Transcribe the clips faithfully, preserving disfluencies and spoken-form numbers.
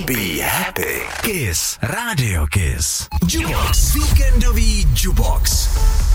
Be happy. Kiss. Radio Kiss. Jukebox. Víkendový Jukebox.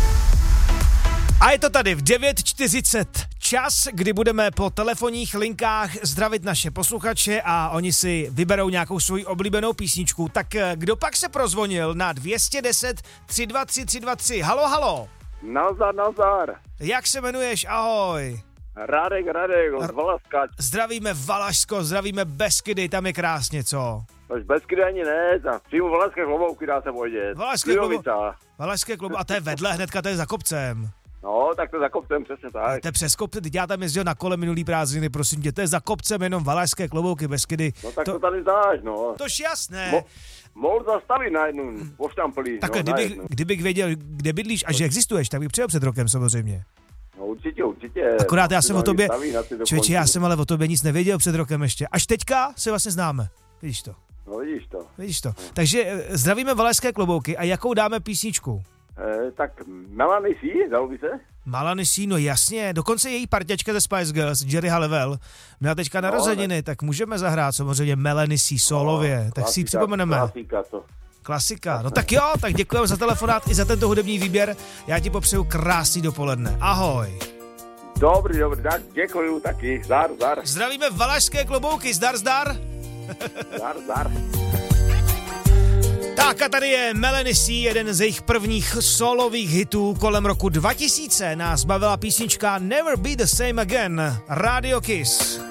A je to tady v devět čtyřicet čas, kdy budeme po telefonních linkách zdravit naše posluchače a oni si vyberou nějakou svoji oblíbenou písničku. Tak kdo pak se prozvonil na dvě deset tři dva tři tři dva tři? Halo, halo. Nazdar, nazdar. Jak se jmenuješ? Ahoj. Radek, Radek, od Valašska. Zdravíme Valašsko, zdravíme Beskydy, tam je krásně, co? Až Beskydy ani ne, tam přímo Valašské Klobouky dá se pojdět. Valašské Klobouky. Valašské Klobouky, a to je vedle, hnedka to je za kopcem. No, tak to za kopcem, přesně tak. To je přes kopce, teď já tam jezdil na kole minulý prázdniny, prosím tě, to je za kopcem jenom Valašské Klobouky, Beskydy. No tak to, to tady zdáš, no. Tož jasné. Mo- mohl zastavit na jednu, poštamplí. Takhle, no, kdybych, kdybych věděl, kde bydlíš a že existuješ, tak bych přijel před rokem samozřejmě. No určitě, určitě. Akorát já jsem o tobě, člověče, já končí. jsem ale o tobě nic nevěděl před rokem ještě. Až teďka se vlastně známe, vidíš to. No vidíš to. Vidíš to. Takže eh, zdravíme Valašské Klobouky a jakou dáme písničku? Eh, tak Melanie C, dalo by se? Melanie C, no jasně, dokonce její parťačka ze Spice Girls, Jerry Halliwell, měla teďka narozeniny, no, tak můžeme zahrát samozřejmě Melanie C solově, no, tak klasika, si ji připomeneme. Klasika to. Klasika, no tak jo, tak děkujeme za telefonát i za tento hudební výběr, já ti popřeju krásný dopoledne, ahoj. Dobrý, dobrý, tak děkuju taky, zdar, zdar. Zdravíme Valašské Klobouky, zdar, zdar. Zdar, zdar. Tak a tady je Melanie C, jeden z jejich prvních solových hitů kolem roku dva tisíce. Nás bavila písnička Never Be the Same Again, Radio Kiss.